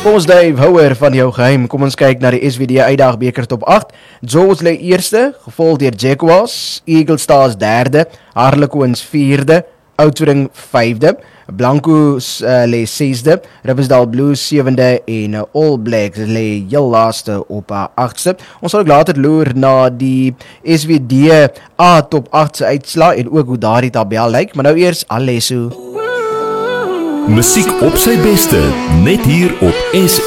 Kom ons Dave Houwer van jou geheim. Kom ons kyk na die SVD Uitdagbeker top 8. Joes lê eerste, gevolg deur Jaguars, Eagle Stars derde, Harlequins vierde, Oudtshoorn vyfde, Blancos lê sesde, Riversdale Blues sewende en All Blacks lê heel laaste op 8ste. Ons sal ook later loer na die SVD A top 8 se uitslae en ook hoe daardie tabel lyk, maar nou eers Alesso. Musiek op sy beste, net hier op